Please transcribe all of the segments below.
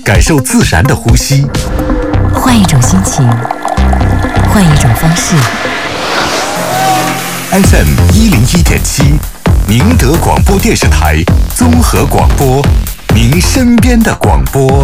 感受自然的呼吸， 换一种心情，换一种方式。 FM 101.7，宁德广播电视台综合广播，您身边的广播。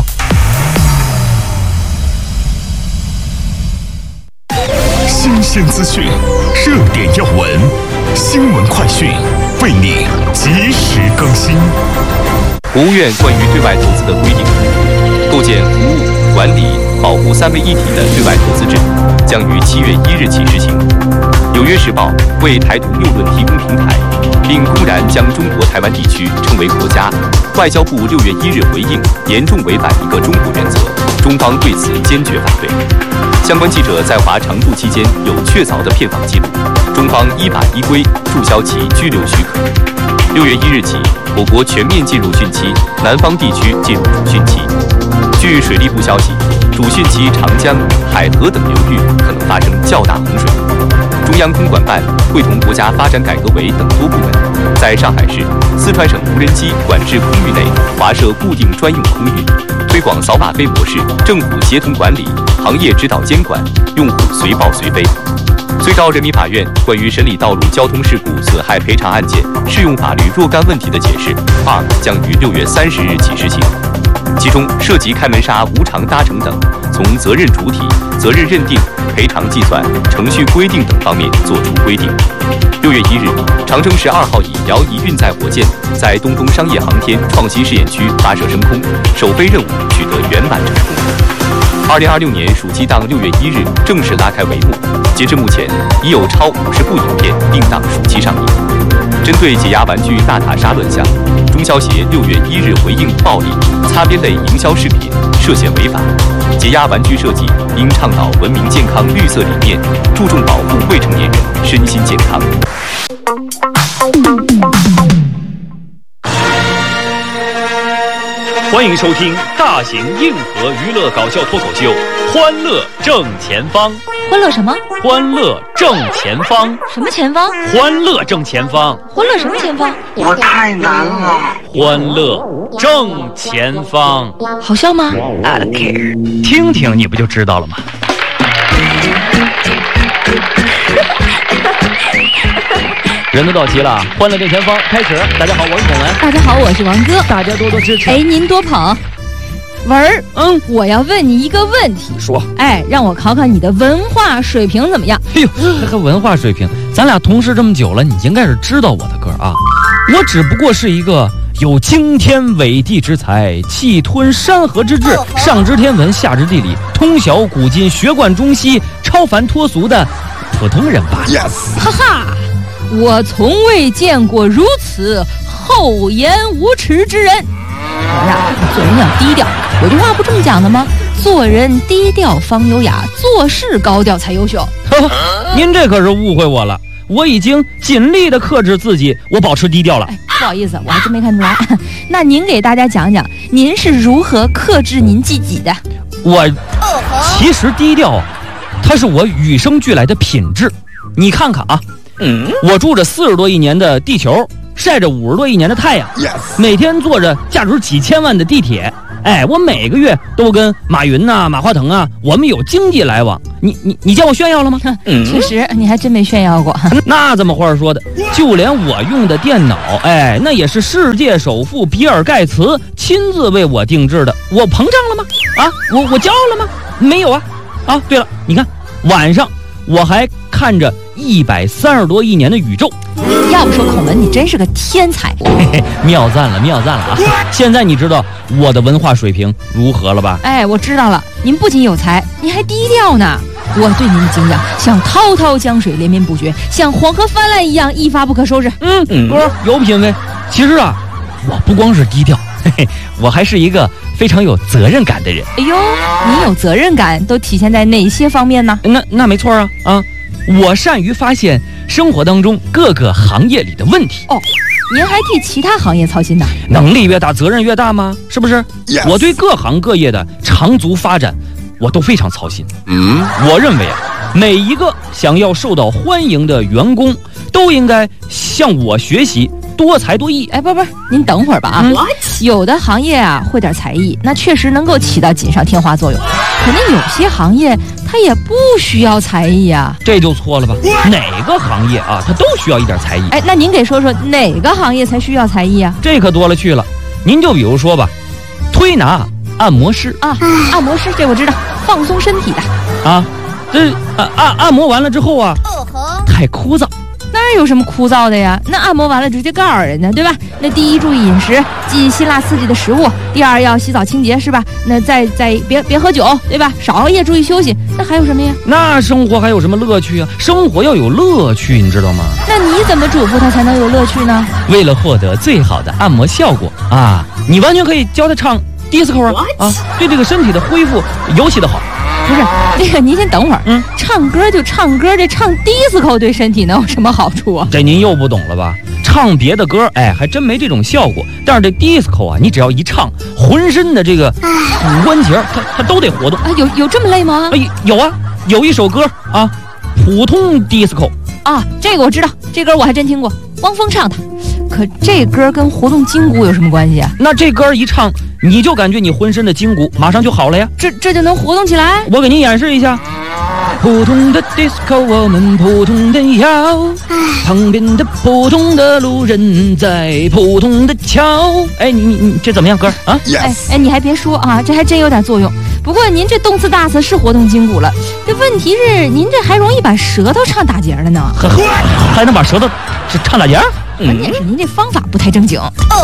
新鲜资讯，热点要闻，新闻快讯，为你及时更新。 国务院关于对外投资的规定，构建服务、管理、保护三位一体的对外投资制，将于7月1日起实行。《纽约时报》为台独谬论提供平台，并公然将中国台湾地区称为国家。外交部6月1日回应，严重违反一个中国原则，中方对此坚决反对。相关记者在华常驻期间有确凿的片访记录，中方依法依规注销其居留许可。6月1日起，我国全面进入汛期，南方地区进入主汛期。据水利部消息，主汛期长江、海河等流域可能发生较大洪水。中央空管办会同国家发展改革委等多部门，在上海市、四川省无人机管制空域内划设固定专用空域，推广扫码飞模式，政府协同管理，行业指导监管，用户随报随飞。最高人民法院关于审理道路交通事故损害赔偿案件适用法律若干问题的解释2将于6月30日起实行，其中涉及开门纱、无偿搭乘等，从责任主体、责任认定、赔偿计算、程序规定等方面作出规定。6月1日，长征12号乙遥1运载火箭在东风商业航天创新试验区发射升空，首飞任务取得圆满成功。2026年暑期档6月1日正式拉开帷幕，截至目前，已有超50部影片定档暑期上映。针对解压玩具大塔莎乱象，中消协6月1日回应暴力、擦边类营销视频涉嫌违法，解压玩具设计应倡导文明健康绿色理念，注重保护未成年人身心健康。 欢迎收听大型硬核娱乐搞笑脱口秀《欢乐正前方》。 欢乐什么？ 欢乐正前方。 什么前方？ 欢乐正前方。 欢乐什么前方？ 我太难了。 欢乐正前方。 好笑吗？ 听听你不就知道了吗？人都到齐了，欢乐正前方开始。大家好，我是孔文。 大家好，我是王哥。 大家多多支持。 哎，您多捧。文儿，我要问你一个问题。 说。 哎，让我考考你的文化水平怎么样？ 哎呦，这个文化水平，咱俩同事这么久了，你应该是知道我的歌啊。我只不过是一个有惊天伟地之才，气吞山河之志，上知天文，下知地理，通晓古今，学贯中西，超凡脱俗的普通人吧。 Yes， 哈哈，我从未见过如此厚颜无耻之人。我呀，做人要低调，有句话不这么讲的吗？做人低调方优雅，做事高调才优秀。 您这可是误会我了，我已经尽力的克制自己，我保持低调了。 哎，不好意思，我还真没看出来。那您给大家讲讲，您是如何克制您自己的？ 我其实低调啊，它是我与生俱来的品质。你看看啊，我住着40多亿年的地球，晒着50多亿年的太阳， Yes， 每天坐着价值几千万的地铁。哎，我每个月都跟马云呐、马化腾啊，我们有经济来往。你见我炫耀了吗？ 确实，你还真没炫耀过。 那怎么话说的？就连我用的电脑，哎，那也是世界首富比尔盖茨亲自为我定制的。我膨胀了吗？啊，我骄傲了吗？没有啊。啊，对了，你看晚上我还看着130多亿年的宇宙。 要不说孔文，你真是个天才。 嘿嘿，妙赞了啊！现在你知道我的文化水平如何了吧？ 哎，我知道了，您不仅有才，您还低调呢。我对您的敬仰像滔滔江水连绵不绝，像黄河泛滥一样一发不可收拾。 哥有品位。其实啊，我不光是低调，嘿嘿，我还是一个非常有责任感的人。 哎呦，您有责任感都体现在哪些方面呢？ 那没错啊，我善于发现生活当中各个行业里的问题。 哦，您还替其他行业操心呢？ 能力越大，责任越大吗？是不是？ Yes， 我对各行各业的长足发展，我都非常操心。我认为啊，每一个想要受到欢迎的员工，都应该向我学习， 多才多艺。 哎，不，您等会儿吧啊。有的行业啊会点才艺，那确实能够起到锦上添花作用。可能有些行业它也不需要才艺啊。 这就错了吧？哪个行业啊，它都需要一点才艺。 哎，那您给说说哪个行业才需要才艺啊？ 这可多了去了。您就比如说吧，推拿按摩师啊，按摩师这我知道，放松身体的啊。这按摩完了之后啊，太枯燥。 哪有什么枯燥的呀？那按摩完了直接告诉人家，对吧？那第一，注意饮食，忌辛辣刺激的食物；第二，要洗澡清洁，是吧？那再别喝酒，对吧？少熬夜，注意休息。那还有什么呀？ 那生活还有什么乐趣啊？生活要有乐趣，你知道吗？ 那你怎么嘱咐他才能有乐趣呢？ 为了获得最好的按摩效果啊，你完全可以教他唱 disco 啊，对这个身体的恢复尤其的好。 不是，这个您先等会儿。唱歌就唱歌，这唱 disco 对身体能有什么好处啊？ 这您又不懂了吧？唱别的歌，哎，还真没这种效果。但是这 disco 啊，你只要一唱，浑身的这个骨关节，它都得活动啊。有这么累吗？ 哎，有啊，有一首歌啊，普通 disco 啊，这个我知道，这歌我还真听过，汪峰唱的。可这歌跟活动筋骨有什么关系啊？ 那这歌一唱，你就感觉你浑身的筋骨马上就好了呀。 这就能活动起来？ 我给您演示一下。普通的 disco 我们普通的摇，旁边的普通的路人在普通的瞧。哎，你这怎么样，哥啊？ 哎，你还别说啊，这还真有点作用。不过您这动次大次是活动筋骨了，这问题是您这还容易把舌头唱打结了呢。 还能把舌头唱打结？ 关键是您这方法不太正经。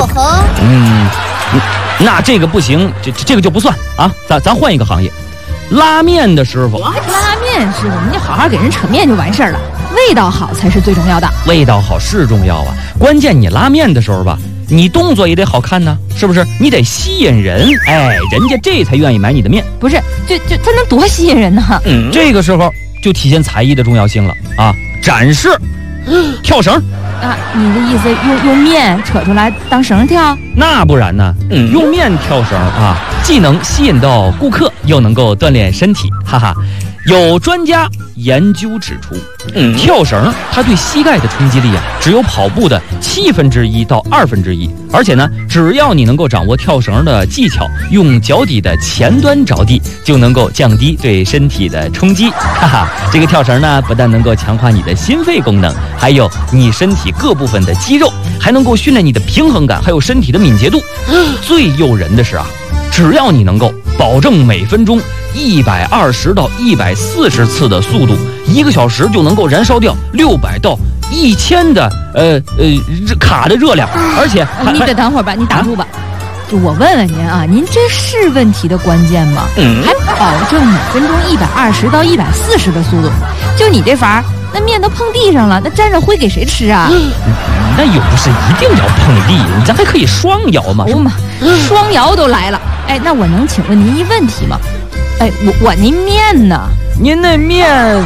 那这个不行，这个就不算啊。咱换一个行业，拉面的师傅。 拉面师傅，您就好好给人扯面就完事儿了，味道好才是最重要的。 味道好是重要啊，关键你拉面的时候吧，你动作也得好看呢，是不是？你得吸引人，哎，人家这才愿意买你的面。 不是，就他能多吸引人呢？ 这个时候就体现才艺的重要性了啊！展示，跳绳。 啊，你的意思用面扯出来当绳跳？ 那不然呢？用面跳绳啊，既能吸引到顾客，又能够锻炼身体，哈哈。有专家研究指出，跳绳它对膝盖的冲击力啊，只有跑步的1/7到1/2，而且呢，只要你能够掌握跳绳的技巧，用脚底的前端着地，就能够降低对身体的冲击，哈哈。这个跳绳呢，不但能够强化你的心肺功能，还有你身体各部分的肌肉，还能够训练你的平衡感，还有身体的敏捷度。最诱人的是啊，只要你能够保证每分钟120到140次的速度，1个小时就能够燃烧掉600到1000的卡的热量，而且你得等会儿吧，你打住吧。就我问问您啊，您这是问题的关键吗？还保证每分钟120到140的速度，就你这法儿，那面都碰地上了，那沾上灰给谁吃啊？ 那又不是一定要碰地，咱还可以双摇嘛。 双摇都来了。哎，那我能请问您一问题吗？哎，我那面呢？ 您那面，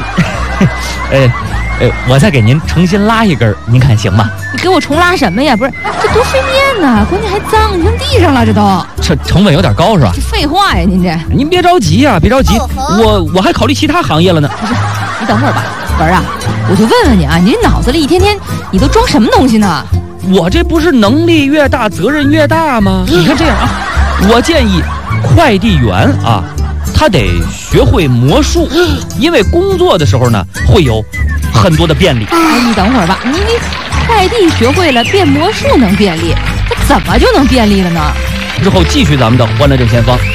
我再给您重新拉一根，您看行吗？ 你给我重拉什么呀？不是，这都是面呢，关键还脏，你扔地上了，这都。 这成本有点高是吧？ 这废话呀，您别着急呀，别着急，我还考虑其他行业了呢。 不是，你等会儿吧，文儿啊，我就问问你啊，你这脑子里一天天你都装什么东西呢？ 我这不是能力越大责任越大吗？你看这样啊，我建议快递员啊，他得学会魔术，因为工作的时候呢会有很多的便利。 哎，你等会儿吧，你快递学会了，变魔术能便利，它怎么就能便利了呢？ 之后继续咱们的欢乐正前方。